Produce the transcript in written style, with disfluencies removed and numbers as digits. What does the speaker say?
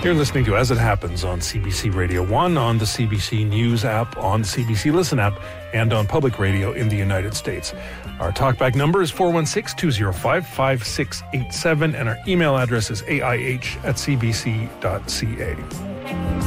You're listening to As It Happens on CBC Radio 1, on the CBC News app, on the CBC Listen app, and on public radio in the United States. Our talkback number is 416-205-5687, and our email address is aih@cbc.ca.